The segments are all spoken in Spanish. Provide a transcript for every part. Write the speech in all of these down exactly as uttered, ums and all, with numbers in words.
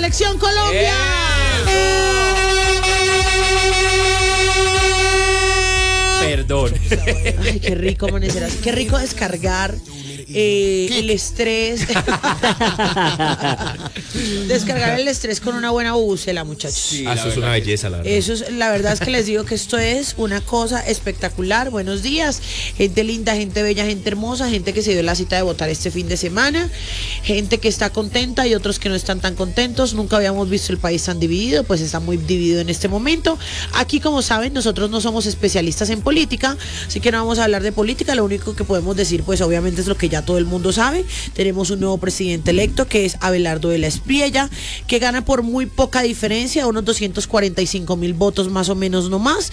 Selección Colombia. Perdón. Ay, qué rico amanecer así. Qué rico descargar eh, el estrés. Descargar el estrés con una buena bucela, muchachos. Sí, ah, eso es una belleza, la verdad. Eso es, la verdad es que les digo que esto es una cosa espectacular. Buenos días, gente linda, gente bella, gente hermosa, gente que se dio la cita de votar este fin de semana, gente que está contenta y otros que no están tan contentos. Nunca habíamos visto el país tan dividido, pues está muy dividido en este momento. Aquí, como saben, nosotros no somos especialistas en política, así que no vamos a hablar de política. Lo único que podemos decir, pues obviamente es lo que ya todo el mundo sabe. Tenemos un nuevo presidente electo, que es Abelardo de la Espriella, que gana por muy poca diferencia, unos doscientos cuarenta y cinco mil votos más o menos, no más.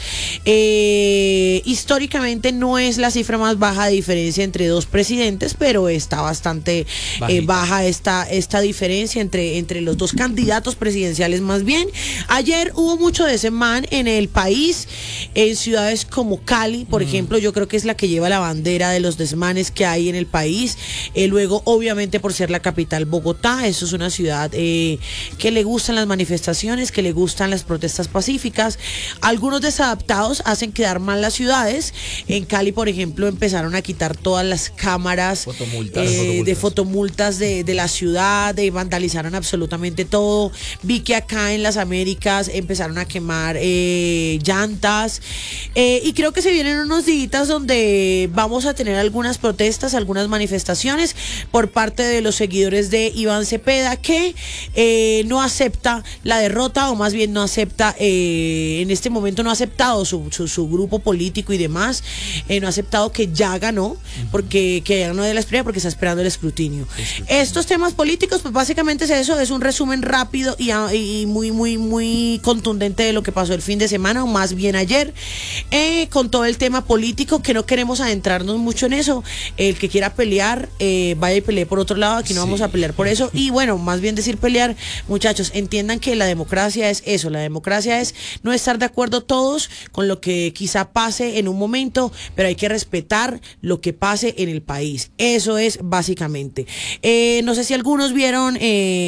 Eh, históricamente no es la cifra más baja de diferencia entre dos presidentes, pero está bastante eh, baja esta, esta diferencia entre, entre los dos candidatos presidenciales más bien. Ayer hubo mucho de ese man en el país, en ciudades como Cali, por mm. ejemplo, yo creo que es la que lleva la bandera de los desmanes que hay en el país. Eh, luego, obviamente, por ser la capital, Bogotá, eso es una ciudad eh, que le gustan las manifestaciones, que le gustan las protestas pacíficas. Algunos desadaptados hacen quedar mal las ciudades. En Cali, por ejemplo, empezaron a quitar todas las cámaras fotomultas, eh, fotomultas. de fotomultas de, de la ciudad, de vandalizaron absolutamente todo. Vi que acá en las Américas empezaron a quemar eh, llantas eh, y creo que se vienen unos días donde vamos a tener algunas protestas, algunas manifestaciones por parte de los seguidores de Iván Cepeda, que eh, no acepta la derrota, o más bien no acepta, eh, en este momento no ha aceptado su, su, su grupo político y demás, eh, no ha aceptado que ya ganó, porque que ya ganó de la Espriella, porque está esperando el escrutinio. Estos temas políticos, pues básicamente es eso, es un resumen rápido y, y muy, muy, muy contundente de lo que pasó el fin de semana, o más bien ayer, eh, con todo el tema político, que no queremos adentrarnos mucho en eso. El que quiera pelear, eh, vaya y pelee por otro lado, aquí no sí. vamos a pelear por eso. Y bueno, más bien decir pelear, muchachos, entiendan que la democracia es eso, la democracia es no estar de acuerdo todos con lo que quizá pase en un momento, pero hay que respetar lo que pase en el país. Eso es básicamente. Eh, no sé si algunos vieron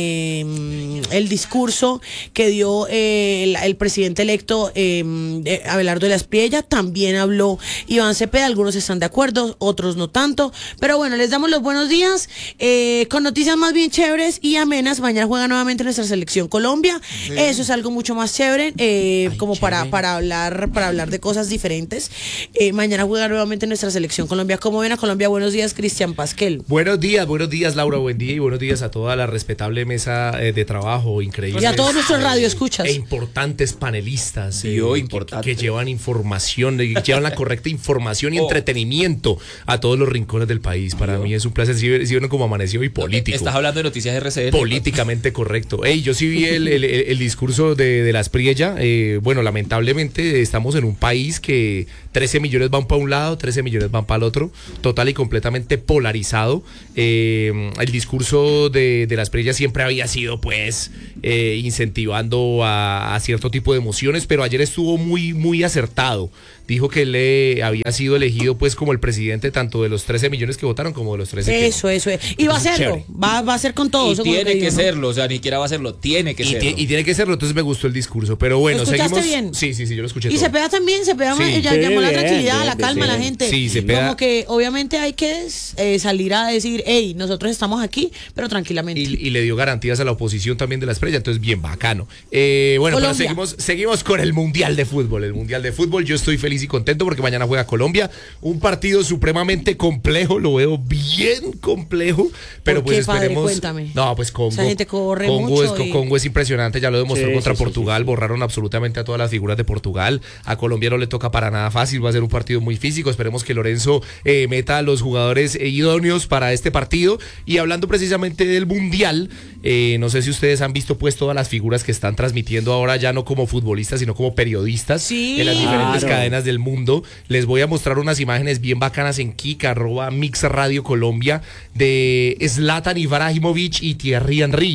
eh, el discurso que dio eh, el, el presidente electo eh, Abelardo de la Espriella. También habló Iván Cepeda, algunos están de acuerdo, otros no tanto, pero bueno, les damos los buenos días eh, con noticias más bien chéveres y amenas. Mañana juega nuevamente nuestra selección Colombia, sí. Eso es algo mucho más chévere, eh, Ay, como chévere. para para hablar para hablar de cosas diferentes. Eh, mañana juega nuevamente nuestra selección Colombia. ¿Cómo ven a Colombia? Buenos días, Cristian Pasquel. Buenos días, buenos días, Laura, buen día, y buenos días a toda la respetable mesa eh, de trabajo, increíble. Y a todos nuestros radioescuchas. E importantes panelistas eh, Yo, que, importante. que llevan información, que llevan la correcta información y oh. entretenimiento a todos los rincones del país. Para Yo. mí es un placer, si vieron como amaneció y político. Estás hablando de noticias R C N. Políticamente correcto. Ey, yo sí vi el, el, el, el discurso de, de la Espriella. Eh, bueno, lamentablemente estamos en un país que trece millones van para un lado, trece millones van para el otro, total y completamente polarizado. Eh, el discurso de, de la Espriella siempre había sido, pues, eh, incentivando a, a cierto tipo de emociones, pero ayer estuvo muy, muy acertado. Dijo que él había sido elegido, pues, como el presidente tanto de los trece millones que votaron como de los trece Eso, que no. eso es. Y va a hacerlo, va, va a ser con todo. Y tiene que, que serlo, o sea, ni siquiera va a hacerlo, tiene que y serlo. Y tiene que serlo, entonces me gustó el discurso, pero bueno, ¿Lo escuchaste seguimos. bien? Sí, sí, sí, yo lo escuché y todo. Cepeda también, Cepeda sí. ya sí, llamó bien, la tranquilidad, bien, la calma bien. a la gente. Sí, Cepeda. Como que obviamente hay que eh, salir a decir, hey, nosotros estamos aquí, pero tranquilamente. Y, y le dio garantías a la oposición también de la Espriella, entonces bien bacano. Eh, bueno, pero seguimos, seguimos con el Mundial de Fútbol. El Mundial de Fútbol, yo estoy feliz y contento porque mañana juega Colombia. Un partido supremamente complejo, lo veo bien complejo, pero ¿Por pues qué, esperemos. Padre? Cuéntame. No, pues Congo. Esa gente corre Congo, mucho es, y... Congo es impresionante, ya lo demostró sí, contra sí, Portugal, sí, sí. borraron absolutamente a todas las figuras de Portugal. A Colombia no le toca para nada fácil, va a ser un partido muy físico. Esperemos que Lorenzo eh, meta a los jugadores eh, idóneos para este partido. Y hablando precisamente del Mundial, eh, no sé si ustedes han visto pues todas las figuras que están transmitiendo ahora, ya no como futbolistas, sino como periodistas sí, en las diferentes claro. cadenas del mundo. Les voy a mostrar unas imágenes bien bacanas en Kika, arroba Mix Radio Colombia, de Zlatan Ibrahimovic y Thierry Henry.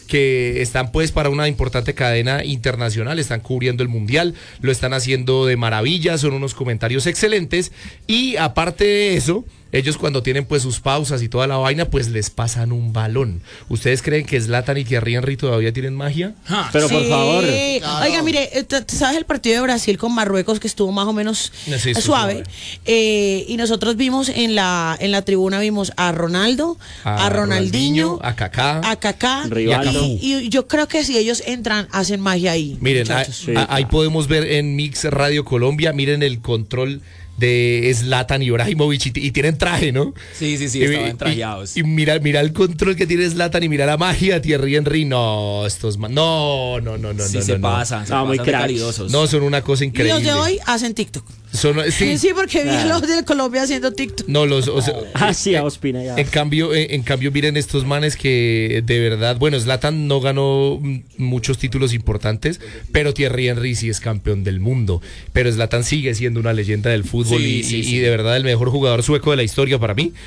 que están pues para una importante cadena internacional, están cubriendo el Mundial, lo están haciendo de maravilla, son unos comentarios excelentes y aparte de eso, ellos cuando tienen pues sus pausas y toda la vaina, pues les pasan un balón. ¿Ustedes creen que Zlatan y Thierry Henry todavía tienen magia? Pero por Sí. favor. Claro. Oiga, mire, eh, t- ¿sabes el partido de Brasil con Marruecos que estuvo más o menos Sí, estuvo suave? suave. Eh, y nosotros vimos en la en la tribuna vimos a Ronaldo, a, Ronaldinho, a Kaká. a Kaká Rivaldo. y, y yo creo que si ellos entran hacen magia ahí. Miren, muchachos. a- a- ahí podemos ver en Mix Radio Colombia, miren el control de Zlatan Ibrahimovic y, y tienen traje, ¿no? Sí, sí, sí, Y- estaban y- trajeados. Y, mira, mira el control que tiene Zlatan y mira la magia, Thierry Henry, no, estos ma- no, no, no, no, Sí, no, se no, no. pasan, se No, muy pasan de cracks. calidosos. No, son una cosa Y increíble. los de hoy hacen TikTok. Son- sí, Sí, porque vi a Ah. los de Colombia haciendo TikTok. no, los, o sea, Ah, sí, a Ospina ya. En cambio, en, en cambio, miren estos manes que de verdad, bueno, Zlatan no ganó mm, muchos títulos importantes, pero Thierry Henry sí es campeón del mundo. Pero Zlatan sigue siendo una leyenda del fútbol Sí, y, sí, y- sí. y de verdad el mejor jugador sueco de la historia para mí.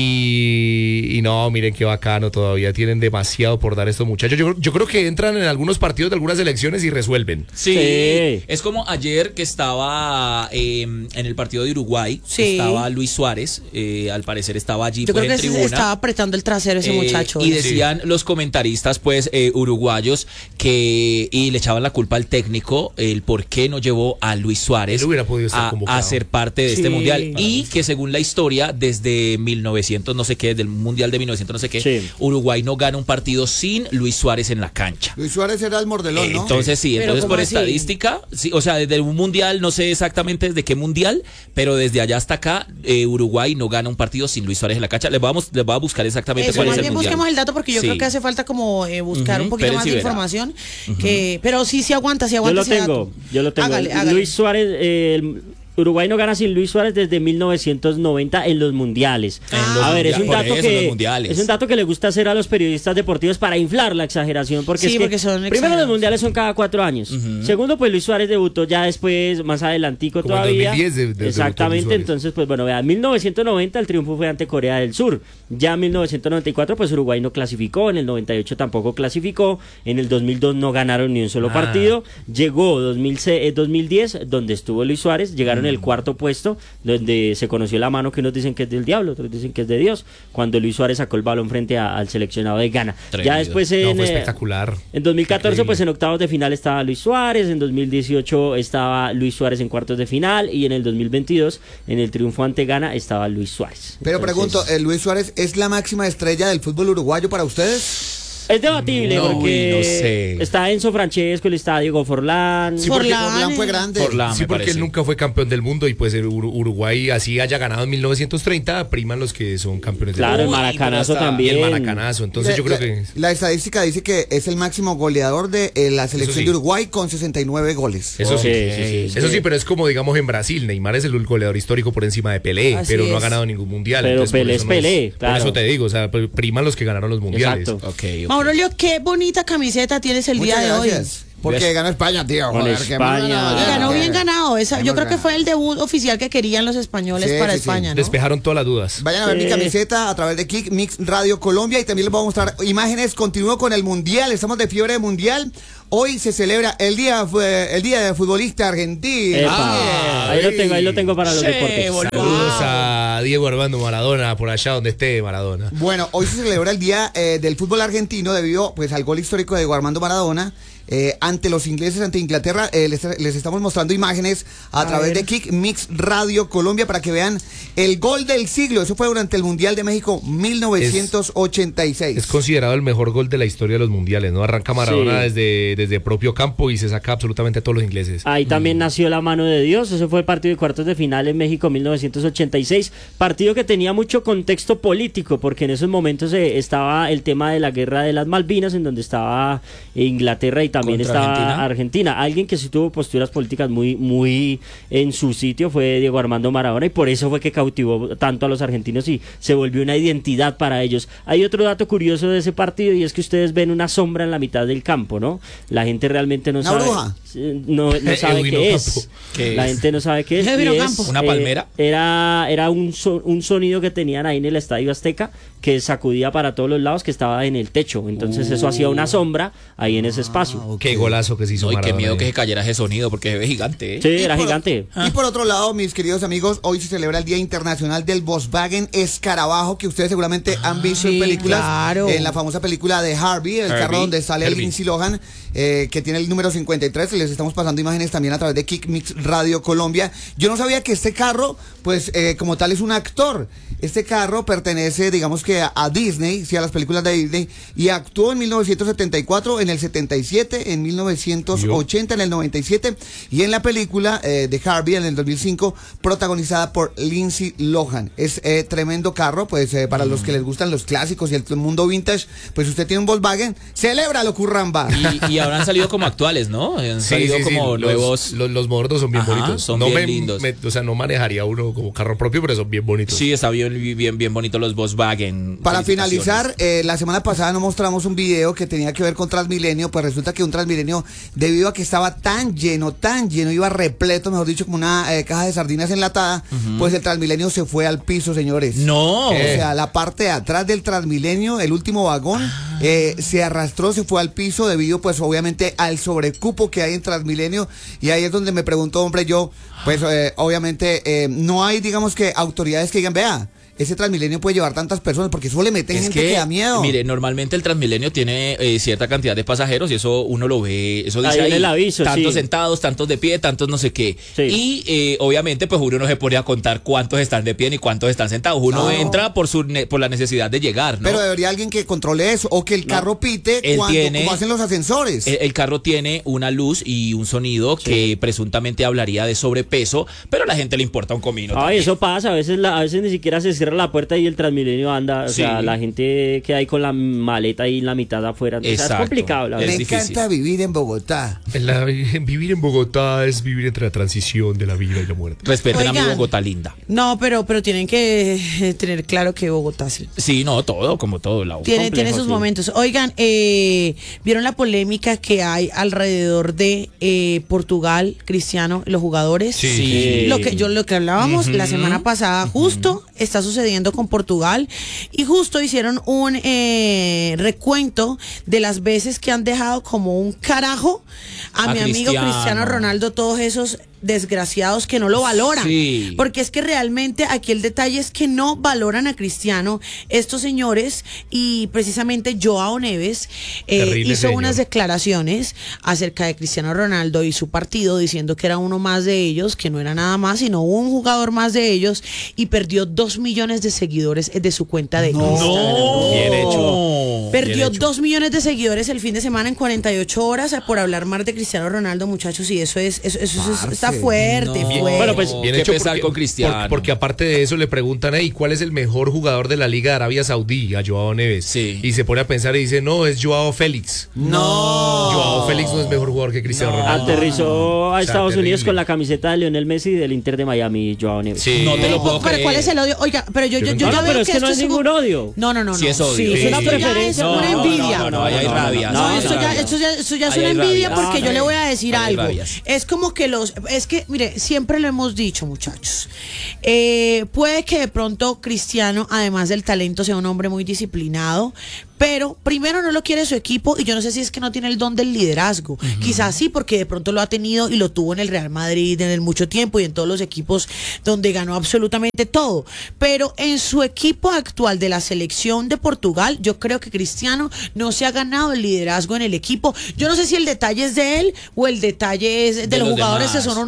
Y, y no, miren qué bacano, todavía tienen demasiado por dar estos muchachos. Yo, yo creo que entran en algunos partidos de algunas elecciones y resuelven. Sí, Sí. es como ayer que estaba eh, en el partido de Uruguay, Sí. estaba Luis Suárez, eh, al parecer estaba allí Yo pues, creo que en se tribuna. estaba apretando el trasero ese Eh, muchacho. y ¿no? decían los comentaristas pues eh, uruguayos que y le echaban la culpa al técnico el por qué no llevó a Luis Suárez Él hubiera podido estar a, convocado. a ser parte de Sí. este mundial y que según la historia desde mil novecientos no sé qué, del mundial de mil novecientos no sé qué, Sí. Uruguay no gana un partido sin Luis Suárez en la cancha. Luis Suárez era el mordelón, ¿no? Entonces sí, Pero entonces ¿cómo por así? estadística, sí, o sea, desde un mundial, no sé exactamente desde qué mundial, pero desde allá hasta acá, eh, Uruguay no gana un partido sin Luis Suárez en la cancha. Les vamos, les voy a buscar exactamente Eso, cuál más es el bien mundial. busquemos el dato porque yo Sí. creo que hace falta como eh, buscar Ujú, un poquito Pérez más de y verá. información. que, pero sí, sí aguanta, sí Yo aguanta lo ese tengo, dato. yo lo tengo. Hágale, hágale. Luis Suárez, eh, el Uruguay no gana sin Luis Suárez desde mil novecientos noventa en los mundiales. En los a ver, es un mundiales, dato por eso, en los que mundiales. es un dato que le gusta hacer a los periodistas deportivos para inflar la exageración, porque Sí, es que porque son primero exagerados. los mundiales son cada cuatro años. Segundo, pues Luis Suárez debutó ya después, más adelantico Como en todavía. dos mil diez de- de- debutó Luis Exactamente, Suárez. entonces pues bueno, vea, en mil novecientos noventa el triunfo fue ante Corea del Sur. Ya en mil novecientos noventa y cuatro pues Uruguay no clasificó, en el noventa y ocho tampoco clasificó, en el dos mil dos no ganaron ni un solo Ah. partido. Llegó dos mil seis, eh, dos mil diez, donde estuvo Luis Suárez, llegaron Mm. el cuarto puesto, donde se conoció la mano que unos dicen que es del diablo, otros dicen que es de Dios, cuando Luis Suárez sacó el balón frente a- al seleccionado de Ghana. Tremendo. Ya después No, en, fue eh, espectacular. en dos mil catorce, Increíble. pues en octavos de final estaba Luis Suárez, en dos mil dieciocho estaba Luis Suárez en cuartos de final y en el dos mil veintidós, en el triunfo ante Ghana, estaba Luis Suárez. Pero Entonces, pregunto, ¿el Luis Suárez es la máxima estrella del fútbol uruguayo para ustedes? es debatible No, porque uy, no sé. está Enzo Francesco, está Diego Forlán. Sí, porque Forlán, Forlán fue eh. grande. Forlán. Sí, me porque parece. él nunca fue campeón del mundo y pues el Ur- Uruguay así haya ganado en mil novecientos treinta, priman los que son campeones Claro, del el mundo. Uy, Maracanazo pero hasta- Y también. el maracanazo, entonces La- yo creo la- que... La estadística dice que es el máximo goleador de eh, la selección sí. de Uruguay con sesenta y nueve goles. Eso sí, Sí, sí, sí, sí. eso sí, pero es como digamos en Brasil, Neymar es el goleador histórico por encima de Pelé, Así pero no ha es. ganado ningún mundial. Pero entonces por Pelé eso es no Pelé, Por claro. eso te digo, o sea, priman los que ganaron los mundiales. Exacto. Ok, ok. Maurolio, qué bonita camiseta tienes el Muchas día de gracias. hoy. Porque ¿Ves? ganó España, tío. Con joder, que España. mala, Y ganó que- bien ganado. Esa, Hemos yo creo que ganado. fue el debut oficial que querían los españoles Sí, para sí, sí. España, ¿no? Despejaron todas las dudas. Vayan a ver Sí. mi camiseta a través de Kick Mix Radio Colombia y también les voy a mostrar imágenes. Continúo con el Mundial, estamos de fiebre mundial. Hoy se celebra el día fue- el día del futbolista argentino. Epa, Ah, ahí lo sí. tengo, ahí lo tengo para los Sí, deportes. boludo. Saludos a Diego Armando Maradona, por allá donde esté Maradona. Bueno, hoy se celebra el día eh, del fútbol argentino debido pues al gol histórico de Diego Armando Maradona. Eh, ante los ingleses, ante Inglaterra, eh, les, les estamos mostrando imágenes a, A través ver. de Kick Mix Radio Colombia para que vean el gol del siglo. Eso fue durante el Mundial de México mil novecientos ochenta y seis. Es considerado el mejor gol de la historia de los mundiales, ¿no? Arranca Maradona Sí. desde, desde propio campo y se saca absolutamente a todos los ingleses. Ahí también nació la mano de Dios. Ese fue el partido de cuartos de final en México mil novecientos ochenta y seis. Partido que tenía mucho contexto político, porque en esos momentos eh, estaba el tema de la guerra de las Malvinas, en donde estaba Inglaterra y también Contra estaba Argentina. Argentina. Alguien que sí tuvo posturas políticas muy, muy en su sitio fue Diego Armando Maradona y por eso fue que cautivó tanto a los argentinos y se volvió una identidad para ellos. Hay otro dato curioso de ese partido y es que ustedes ven una sombra en la mitad del campo, ¿no? La gente realmente no ¿Una sabe. bruja? No, no sabe Edwin qué Ocampo. es. ¿Qué La es? gente no sabe qué es. Edwin y es, Ocampo. ¿Una eh, palmera? era era un, so- un sonido que tenían ahí en el Estadio Azteca que sacudía para todos los lados, que estaba en el techo. Entonces eso hacía una sombra ahí en ese espacio. Qué golazo que se hizo No, y qué Maradona miedo ahí. que se cayera ese sonido porque se ve gigante. ¿eh? Sí, Y era por- gigante. Y por otro lado, mis queridos amigos, hoy se celebra el Día Internacional del Volkswagen Escarabajo, que ustedes seguramente han visto sí, en películas. claro. En la famosa película de Harvey, el Herbie, carro donde sale Herbie. Lindsay Lohan, eh, que tiene el número cincuenta y tres. Les estamos pasando imágenes también a través de Kick Mix Radio Colombia. Yo no sabía que este carro, pues eh, como tal, es un actor. Este carro pertenece, digamos que a, a Disney, sí, a las películas de Disney, y actuó en mil novecientos setenta y cuatro, en el setenta y siete, en mil novecientos ochenta, en el noventa y siete, y en la película eh, de Harvey en el dos mil cinco, protagonizada por Lindsay Lohan. Es eh, tremendo carro, pues eh, para los que les gustan los clásicos y el mundo vintage, pues usted tiene un Volkswagen, celébralo, curramba. Y, y ahora han salido como actuales, ¿no? Han Sí, salido sí, sí, como los, nuevos. Los, los modernos son bien Ajá, bonitos. son no bien me- lindos. me- o sea, no manejaría uno como carro propio, pero son bien bonitos. Sí, está bien, bien, bien bonito los Volkswagen. Para Felicitaciones. finalizar, eh, la semana pasada nos mostramos un video que tenía que ver con Transmilenio, pues resulta que un Transmilenio, debido a que estaba tan lleno, tan lleno, iba repleto, mejor dicho, como una eh, caja de sardinas enlatada, pues el Transmilenio se fue al piso, señores. No. O sea, la parte de atrás del Transmilenio, el último vagón, eh, se arrastró, se fue al piso debido, pues obviamente, al sobrecupo que hay en Transmilenio. Y ahí es donde me pregunto, hombre, yo, pues eh, obviamente, eh, no hay, digamos que, autoridades que digan, vea, ese Transmilenio puede llevar tantas personas, porque eso le meten Es gente que, da miedo. Mire, normalmente el Transmilenio tiene eh, cierta cantidad de pasajeros y eso uno lo ve, eso dice Ahí ahí, en el aviso, tantos sí. sentados, tantos de pie, tantos no sé qué. Sí. Y eh, obviamente pues uno no se pone a contar cuántos están de pie ni cuántos están sentados. Uno Claro. entra por su ne- por la necesidad de llegar, ¿no? Pero debería alguien que controle eso, o que el carro pite Él cuando, tiene- como hacen los ascensores. El, el carro tiene una luz y un sonido que presuntamente hablaría de sobrepeso, pero a la gente le importa un comino. Ay, también. eso pasa, a veces la- a veces ni siquiera se cierra la puerta y el Transmilenio anda, o Sí. sea, la gente queda ahí con la maleta ahí en la mitad afuera, o sea, es Exacto. complicado, la Es Me verdad. difícil. encanta vivir en Bogotá. En la- vivir en Bogotá es vivir entre la transición de la vida y la muerte. Respeten a mi Oigan. Bogotá linda. No, pero, pero tienen que eh, tener claro que Bogotá sí. Sí, no, todo, como todo. La Tiene, complejo, tiene sus sí. momentos. Oigan, eh, ¿vieron la polémica que hay alrededor de eh, Portugal, Cristiano, los jugadores? Sí. Sí. Lo que yo lo que hablábamos la semana pasada, justo está sucediendo con Portugal y justo hicieron un eh, recuento de las veces que han dejado como un carajo a, A mi amigo Cristiano. Cristiano Ronaldo, todos esos desgraciados que no lo valoran. Sí. Porque es que realmente aquí el detalle es que no valoran a Cristiano estos señores y precisamente Joao Neves eh, Terrible hizo señor. unas declaraciones acerca de Cristiano Ronaldo y su partido diciendo que era uno más de ellos, que no era nada más, sino un jugador más de ellos y perdió dos millones de seguidores de su cuenta de Instagram. Bien hecho. Perdió Bien hecho. dos millones de seguidores el fin de semana en cuarenta y ocho horas por hablar más de Cristiano Ronaldo, muchachos, y eso es, eso, eso es- está fuerte, No. fuerte. Bueno, pues, Qué pesar con Cristiano. Porque, porque aparte de eso le preguntan, hey, ¿cuál es el mejor jugador de la Liga de Arabia Saudí? A Joao Neves. Sí. Y se pone a pensar y dice, no, es Joao Félix. No. Joao Félix no es mejor jugador que Cristiano No. Ronaldo. Aterrizó a O sea, Estados terrible. Unidos con la camiseta de Lionel Messi y del Inter de Miami, Joao Neves. Sí. No te lo puedo Pero, creer. ¿cuál es el odio? Oiga, pero yo, yo, yo, Yo no ya No, veo pero es que no esto es ningún como- odio. No, no, no, no. Sí es odio. Sí, Sí, es una sí. preferencia, No, una no, envidia. No, no, ahí hay No, no, rabias. No, hay esto ya, rabias. esto ya, esto ya es Ahí una hay envidia rabias. porque yo le voy a decir Ahí hay algo. rabias. Es como que los, es que, mire, siempre lo hemos dicho, muchachos. Eh, puede que de pronto Cristiano, además del talento, sea un hombre muy disciplinado, pero primero no lo quiere su equipo y yo no sé si es que no tiene el don del liderazgo. Quizás sí, porque de pronto lo ha tenido y lo tuvo en el Real Madrid en el mucho tiempo y en todos los equipos donde ganó absolutamente todo. Pero en su equipo actual de la selección de Portugal, yo creo que Cristiano no se ha ganado el liderazgo en el equipo. Yo no sé si el detalle es de él o el detalle es de, De los los jugadores que demás. son unos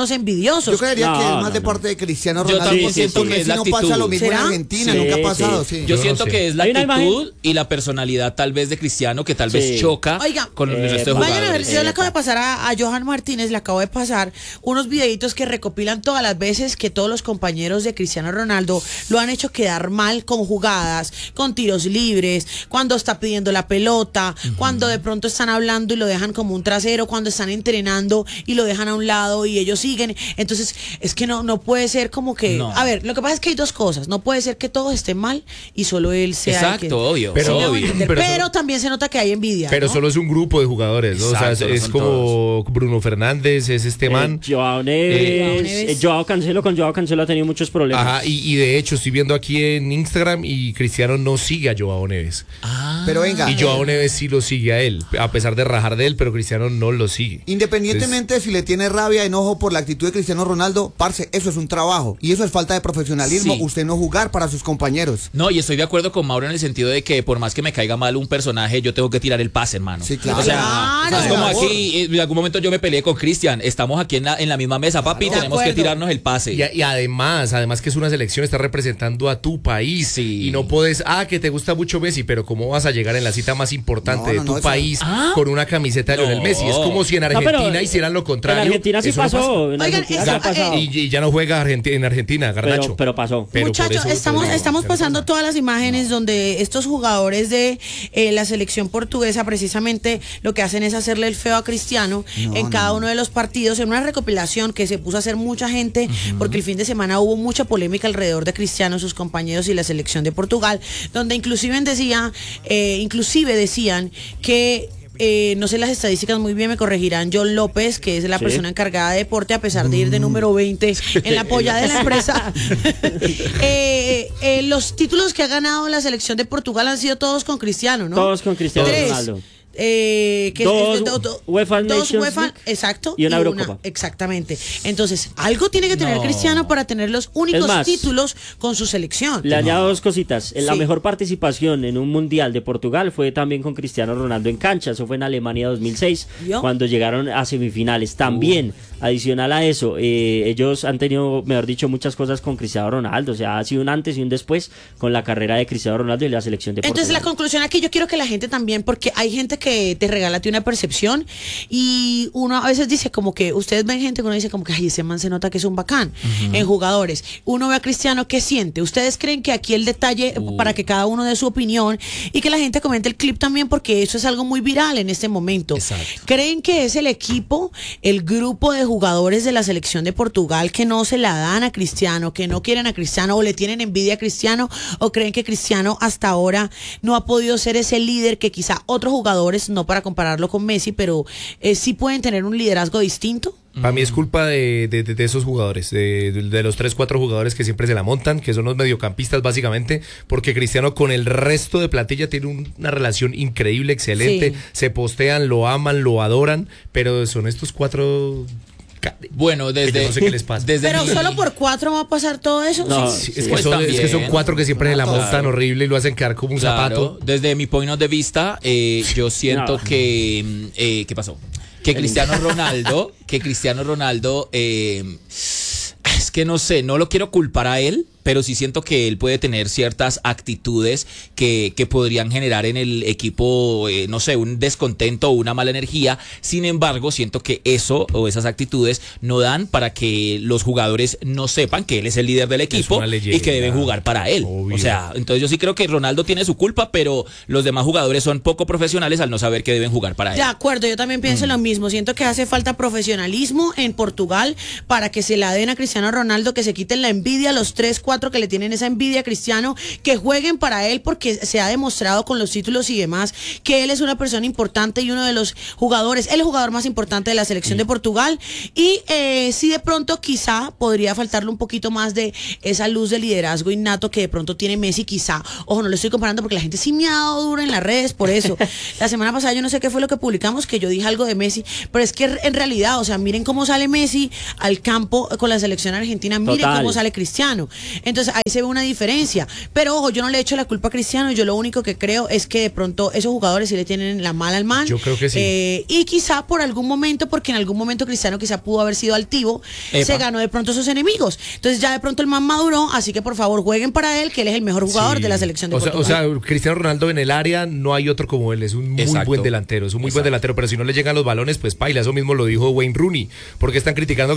unos envidiosos. Yo creería No, que es no, más de no. parte de Cristiano Yo Ronaldo. también porque siento con que es Messi la no pasa actitud. lo mismo en ¿Será? Argentina, Sí, nunca ha sí. pasado, sí. Yo no siento sé. que es la Hay una actitud imagen- y la personalidad tal vez de Cristiano que tal vez Sí. choca Oiga, con el eh, resto de vayan Vayan a ver, jugadores. yo le acabo de pasar a, a Johan Martínez, le acabo de pasar unos videitos que recopilan todas las veces que todos los compañeros de Cristiano Ronaldo lo han hecho quedar mal con jugadas, con tiros libres, cuando está pidiendo la pelota, cuando de pronto están hablando y lo dejan como un trasero, cuando están entrenando y lo dejan a un lado y ellos siguen. Entonces, es que no, no puede ser como que... No. A ver, lo que pasa es que hay dos cosas. No puede ser que todos estén mal y solo él sea el Exacto, que... obvio. Pero- Sí, me hago obvio. entender, pero pero solo- también se nota que hay envidia, Pero ¿no? solo es un grupo de jugadores, ¿no? O sea, es, Exacto, no es son como Bruno Fernández, es este man. Eh, Joao Neves, Eh, Joao eh, Neves. Joao Cancelo, con Joao Cancelo ha tenido muchos problemas. Ajá, y, y de hecho estoy viendo aquí en Instagram y Cristiano no sigue a Joao Neves. Ah. Pero venga, Y Joao Neves sí lo sigue a él, a pesar de rajar de él, pero Cristiano no lo sigue. independientemente de si le tiene rabia, enojo por la actitud de Cristiano Ronaldo, parce, eso es un trabajo. Y eso es falta de profesionalismo. Sí. Usted no jugar para sus compañeros. No, y estoy de acuerdo con Mauro en el sentido de que por más que me caiga mal un personaje, yo tengo que tirar el pase, hermano. Sí, claro. O sea, Claro. es como Por aquí, en algún momento yo me peleé con Cristian, estamos aquí en la, en la misma mesa, papi, Claro. tenemos De que acuerdo. tirarnos el pase. Y, y además, además que es una selección, está representando a tu país. Sí. Y no puedes, ah, que te gusta mucho Messi, pero ¿cómo vas a llegar en la cita más importante No, no, de tu no, eso- país Ah. con una camiseta de Lionel No. Messi? Es como si en No, Argentina pero hicieran lo contrario. En Argentina sí Eso no pasó. En Oigan, Argentina esa- sí ha pasado. pasa. Y, y ya no juega Argenti- en Argentina, Garnacho. pero, pero pasó. Pero por Muchachos, eso- estamos, por eso- estamos pero pasando pasa. todas las imágenes donde estos jugadores de eh, la selección portuguesa precisamente lo que hacen es hacerle el feo a Cristiano No, en no, cada no. uno de los partidos, en una recopilación que se puso a hacer mucha gente, porque el fin de semana hubo mucha polémica alrededor de Cristiano, sus compañeros y la selección de Portugal, donde inclusive decía, eh, inclusive decían que eh, no sé las estadísticas muy bien, me corregirán John López, que es la Sí. persona encargada de deporte, a pesar de ir de número veinte en la polla de la empresa. eh, eh, los títulos que ha ganado la selección de Portugal han sido todos con Cristiano, ¿no? Todos con Cristiano Tres. Ronaldo. Eh, que Dos es- do- do- UEFA dos Nations UEFA, League exacto, y una Eurocopa. exactamente. Entonces, algo tiene que tener No. Cristiano para tener los únicos Es más, títulos con su selección. Le añado dos cositas. La Sí. mejor participación en un mundial de Portugal fue también con Cristiano Ronaldo en cancha. Eso fue en Alemania dos mil seis, ¿Vio? cuando llegaron a semifinales. También, adicional a eso, eh, ellos han tenido, mejor dicho, muchas cosas con Cristiano Ronaldo. O sea, ha sido un antes y un después con la carrera de Cristiano Ronaldo y la selección de Entonces la Portugal. conclusión aquí yo quiero que la gente también, porque hay gente que te regala a ti una percepción y uno a veces dice como que ustedes ven gente que uno dice como que ay, ese man se nota que es un bacán en jugadores. Uno ve a Cristiano, ¿qué siente? ¿Ustedes creen que aquí el detalle Uh. para que cada uno dé su opinión y que la gente comente el clip también, porque eso es algo muy viral en este momento? Exacto. ¿Creen que es el equipo, el grupo de jugadores de la selección de Portugal que no se la dan a Cristiano, que no quieren a Cristiano o le tienen envidia a Cristiano, o creen que Cristiano hasta ahora no ha podido ser ese líder que quizá otros jugadores, no para compararlo con Messi, pero eh, sí pueden tener un liderazgo distinto? Para mí es culpa de, de- de- de esos jugadores, de, de- de los tres, cuatro jugadores que siempre se la montan, que son los mediocampistas básicamente, porque Cristiano con el resto de plantilla tiene un- una relación increíble, excelente, Sí. se postean, lo aman, lo adoran, pero son estos cuatro... ca- Bueno, que yo desde no sé qué les pasa. desde Pero mi- solo por cuatro va a pasar todo eso. No, Sí. Sí, es, Sí. que Pues son, es que son también. cuatro que siempre se la Claro. montan horrible y lo hacen quedar como un Claro, zapato. desde mi point de vista, eh, yo siento No. que mm, eh, ¿qué pasó? Que Cristiano Ronaldo, que Cristiano Ronaldo, eh, es que no sé, no lo quiero culpar a él, pero sí siento que él puede tener ciertas actitudes que, que podrían generar en el equipo, eh, no sé, un descontento o una mala energía. Sin embargo, siento que eso o esas actitudes no dan para que los jugadores no sepan que él es el líder del equipo una leyenda. y que deben jugar para él. Obvio. O sea, entonces yo sí creo que Ronaldo tiene su culpa, pero los demás jugadores son poco profesionales al no saber que deben jugar para él. De acuerdo, yo también pienso lo mismo. Siento que hace falta profesionalismo en Portugal para que se la den a Cristiano Ronaldo, que se quiten la envidia, los tres, cuatro que le tienen esa envidia a Cristiano, que jueguen para él, porque se ha demostrado con los títulos y demás que él es una persona importante y uno de los jugadores, el jugador más importante de la selección de Portugal. Y eh, sí, de pronto quizá podría faltarle un poquito más de esa luz de liderazgo innato que de pronto tiene Messi, quizá. Ojo, no lo estoy comparando porque la gente sí me ha dado duro en las redes por eso. La semana pasada yo no sé qué fue lo que publicamos, que yo dije algo de Messi, pero es que en realidad, o sea, miren cómo sale Messi al campo con la selección argentina Argentina, mire Total. cómo sale Cristiano. Entonces ahí se ve una diferencia. Pero ojo, yo no le echo la culpa a Cristiano, yo lo único que creo es que de pronto esos jugadores sí le tienen la mala al man. Yo creo que sí. Eh, y quizá por algún momento, porque en algún momento Cristiano quizá pudo haber sido altivo, Epa. se ganó de pronto sus enemigos. Entonces ya de pronto el man maduró, así que por favor jueguen para él, que él es el mejor jugador Sí. de la selección de o sea, Portugal. o sea, Cristiano Ronaldo en el área no hay otro como él, es un muy Exacto. buen delantero, es un muy buen Exacto. delantero, pero si no le llegan los balones, pues paila, eso mismo lo dijo Wayne Rooney, porque están criticando